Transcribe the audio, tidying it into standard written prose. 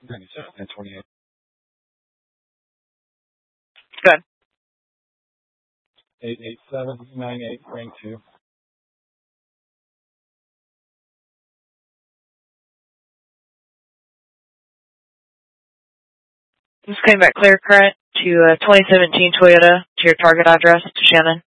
97 and 28. Good. 88798, rank 2. This came back clear current to 2017 Toyota to your target address to Shannon.